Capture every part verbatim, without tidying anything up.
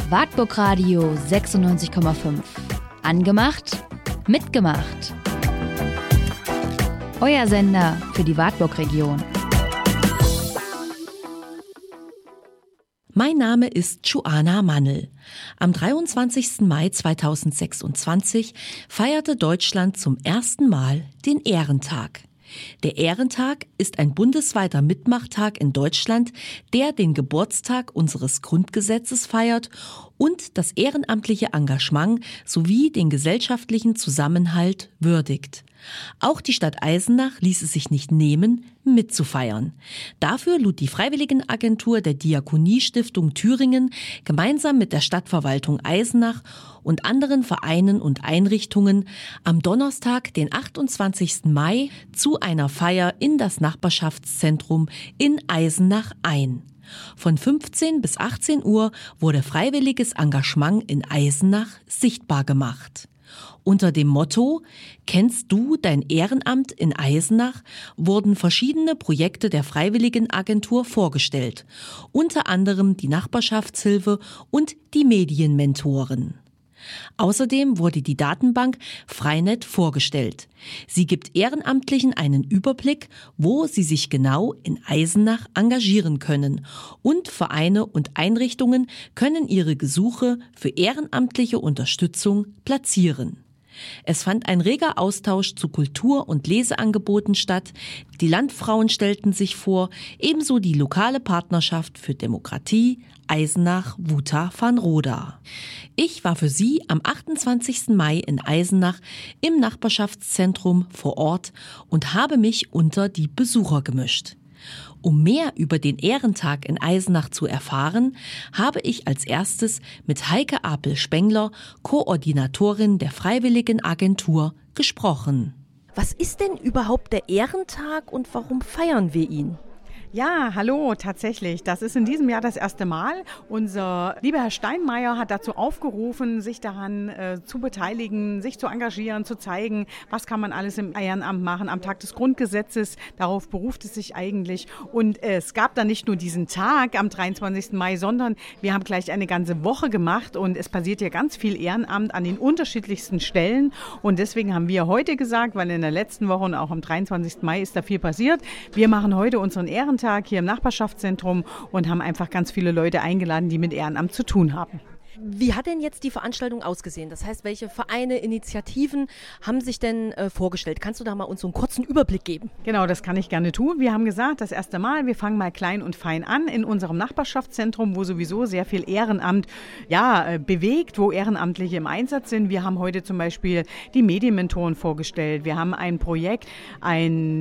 Wartburg Radio sechsundneunzig Komma fünf. Angemacht, mitgemacht. Euer Sender für die Wartburg-Region. Mein Name ist Joanna Mannel. Am dreiundzwanzigsten Mai zweitausendsechsundzwanzig feierte Deutschland zum ersten Mal den Ehrentag. Der Ehrentag ist ein bundesweiter Mitmachtag in Deutschland, der den Geburtstag unseres Grundgesetzes feiert und das ehrenamtliche Engagement sowie den gesellschaftlichen Zusammenhalt würdigt. Auch die Stadt Eisenach ließ es sich nicht nehmen, mitzufeiern. Dafür lud die Freiwilligenagentur der Diakoniestiftung Thüringen gemeinsam mit der Stadtverwaltung Eisenach und anderen Vereinen und Einrichtungen am Donnerstag, den achtundzwanzigsten Mai, zu einer Feier in das Nachbarschaftszentrum in Eisenach ein. Von fünfzehn bis achtzehn Uhr wurde freiwilliges Engagement in Eisenach sichtbar gemacht. Unter dem Motto »Kennst du dein Ehrenamt in Eisenach?« wurden verschiedene Projekte der Freiwilligenagentur vorgestellt, unter anderem die Nachbarschaftshilfe und die Medienmentoren. Außerdem wurde die Datenbank Freinet vorgestellt. Sie gibt Ehrenamtlichen einen Überblick, wo sie sich genau in Eisenach engagieren können, und Vereine und Einrichtungen können ihre Gesuche für ehrenamtliche Unterstützung platzieren. Es fand ein reger Austausch zu Kultur- und Leseangeboten statt. Die Landfrauen stellten sich vor, ebenso die lokale Partnerschaft für Demokratie Eisenach-Wuta van Roda. Ich war für Sie am achtundzwanzigsten Mai in Eisenach im Nachbarschaftszentrum vor Ort und habe mich unter die Besucher gemischt. Um mehr über den Ehrentag in Eisenach zu erfahren, habe ich als erstes mit Heike Apel-Spengler, Koordinatorin der Freiwilligenagentur, gesprochen. Was ist denn überhaupt der Ehrentag und warum feiern wir ihn? Ja, hallo, tatsächlich. Das ist in diesem Jahr das erste Mal. Unser lieber Herr Steinmeier hat dazu aufgerufen, sich daran äh, zu beteiligen, sich zu engagieren, zu zeigen, was kann man alles im Ehrenamt machen am Tag des Grundgesetzes. Darauf beruft es sich eigentlich. Und äh, es gab dann nicht nur diesen Tag am dreiundzwanzigsten Mai, sondern wir haben gleich eine ganze Woche gemacht und es passiert ja ganz viel Ehrenamt an den unterschiedlichsten Stellen. Und deswegen haben wir heute gesagt, weil in der letzten Woche und auch am dreiundzwanzigsten Mai ist da viel passiert, wir machen heute unseren Ehrentag hier im Nachbarschaftszentrum und haben einfach ganz viele Leute eingeladen, die mit Ehrenamt zu tun haben. Wie hat denn jetzt die Veranstaltung ausgesehen? Das heißt, welche Vereine, Initiativen haben sich denn äh, vorgestellt? Kannst du da mal uns so einen kurzen Überblick geben? Genau, das kann ich gerne tun. Wir haben gesagt, das erste Mal, wir fangen mal klein und fein an in unserem Nachbarschaftszentrum, wo sowieso sehr viel Ehrenamt ja, äh, bewegt, wo Ehrenamtliche im Einsatz sind. Wir haben heute zum Beispiel die Medienmentoren vorgestellt. Wir haben ein Projekt, ein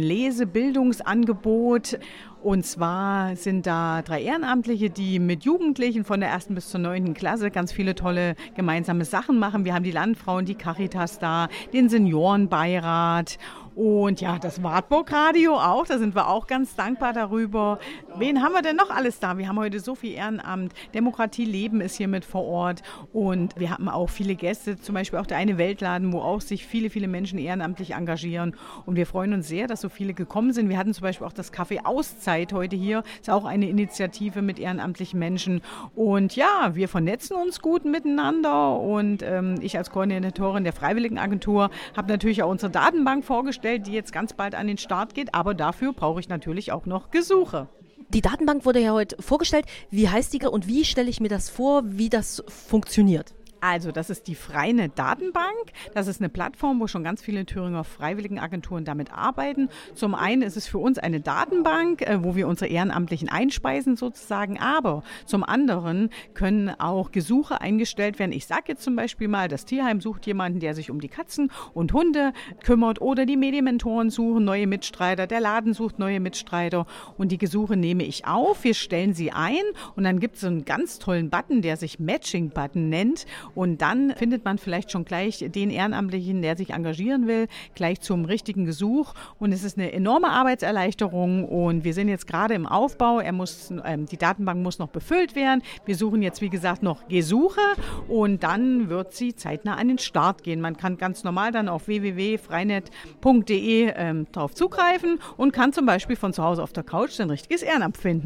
Lesebildungsangebot. Und zwar sind da drei Ehrenamtliche, die mit Jugendlichen von der ersten bis zur neunten Klasse ganz viele tolle gemeinsame Sachen machen. Wir haben die Landfrauen, die Caritas da, den Seniorenbeirat und ja, das Wartburg Radio auch, da sind wir auch ganz dankbar darüber. Wen haben wir denn noch alles da? Wir haben heute so viel Ehrenamt. Demokratie Leben ist hier mit vor Ort und wir haben auch viele Gäste, zum Beispiel auch der eine Weltladen, wo auch sich viele, viele Menschen ehrenamtlich engagieren. Und wir freuen uns sehr, dass so viele gekommen sind. Wir hatten zum Beispiel auch das Café Auszeit heute hier. Ist auch eine Initiative mit ehrenamtlichen Menschen. Und ja, wir vernetzen uns gut miteinander und ähm, ich als Koordinatorin der Freiwilligenagentur habe natürlich auch unsere Datenbank vorgestellt, die jetzt ganz bald an den Start geht, aber dafür brauche ich natürlich auch noch Gesuche. Die Datenbank wurde ja heute vorgestellt. Wie heißt die und wie stelle ich mir das vor, wie das funktioniert? Also das ist die Freinet Datenbank. Das ist eine Plattform, wo schon ganz viele Thüringer Freiwilligenagenturen damit arbeiten. Zum einen ist es für uns eine Datenbank, wo wir unsere Ehrenamtlichen einspeisen sozusagen. Aber zum anderen können auch Gesuche eingestellt werden. Ich sage jetzt zum Beispiel mal, das Tierheim sucht jemanden, der sich um die Katzen und Hunde kümmert. Oder die Medienmentoren suchen neue Mitstreiter. Der Laden sucht neue Mitstreiter. Und die Gesuche nehme ich auf. Wir stellen sie ein. Und dann gibt es so einen ganz tollen Button, der sich Matching-Button nennt. Und dann findet man vielleicht schon gleich den Ehrenamtlichen, der sich engagieren will, gleich zum richtigen Gesuch. Und es ist eine enorme Arbeitserleichterung. Und wir sind jetzt gerade im Aufbau. Er muss, ähm, die Datenbank muss noch befüllt werden. Wir suchen jetzt, wie gesagt, noch Gesuche. Und dann wird sie zeitnah an den Start gehen. Man kann ganz normal dann auf w w w punkt freinet punkt d e ähm, drauf zugreifen und kann zum Beispiel von zu Hause auf der Couch ein richtiges Ehrenamt finden.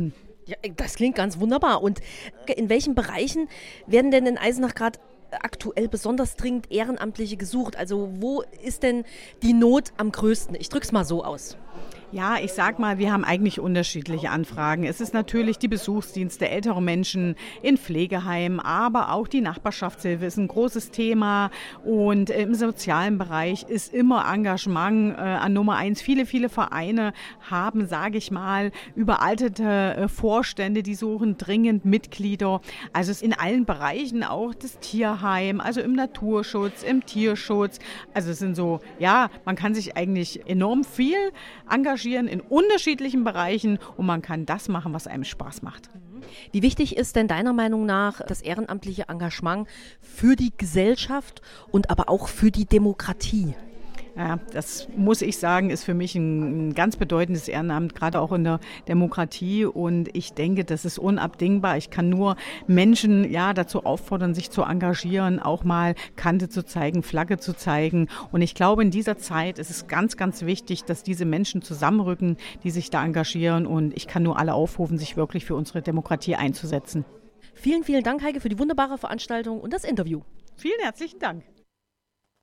Ja, das klingt ganz wunderbar. Und in welchen Bereichen werden denn in Eisenach gerade aktuell besonders dringend Ehrenamtliche gesucht? Also wo ist denn die Not am größten? Ich drück's mal so aus. Ja, ich sag mal, wir haben eigentlich unterschiedliche Anfragen. Es ist natürlich die Besuchsdienste, ältere Menschen in Pflegeheimen, aber auch die Nachbarschaftshilfe ist ein großes Thema. Und im sozialen Bereich ist immer Engagement äh, an Nummer eins. Viele, viele Vereine haben, sage ich mal, überaltete äh, Vorstände, die suchen dringend Mitglieder. Also es ist in allen Bereichen, auch das Tierheim, also im Naturschutz, im Tierschutz. Also es sind so, ja, man kann sich eigentlich enorm viel engagieren in unterschiedlichen Bereichen und man kann das machen, was einem Spaß macht. Wie wichtig ist denn deiner Meinung nach das ehrenamtliche Engagement für die Gesellschaft und aber auch für die Demokratie? Ja, das muss ich sagen, ist für mich ein, ein ganz bedeutendes Ehrenamt, gerade auch in der Demokratie. Und ich denke, das ist unabdingbar. Ich kann nur Menschen ja dazu auffordern, sich zu engagieren, auch mal Kante zu zeigen, Flagge zu zeigen. Und ich glaube, in dieser Zeit ist es ganz, ganz wichtig, dass diese Menschen zusammenrücken, die sich da engagieren. Und ich kann nur alle aufrufen, sich wirklich für unsere Demokratie einzusetzen. Vielen, vielen Dank, Heike, für die wunderbare Veranstaltung und das Interview. Vielen herzlichen Dank.